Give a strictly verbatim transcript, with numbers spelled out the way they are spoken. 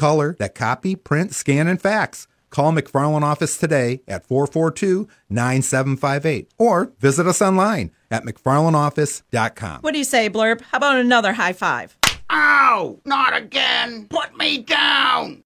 color that copy, print, scan, and fax. Call McFarland office today at four four two, nine seven five eight or visit us online at mcfarland office dot com. What do you say, Blurb? How about another high five? Ow! Not again! Put me down!